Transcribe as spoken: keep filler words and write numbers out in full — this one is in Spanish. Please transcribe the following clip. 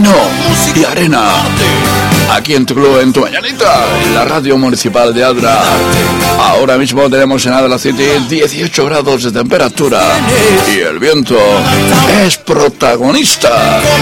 vino y arena. Aquí en tu club, en tu mañanita, en la radio municipal de Adra. Ahora mismo tenemos en Adra City dieciocho grados de temperatura y el viento es protagonista.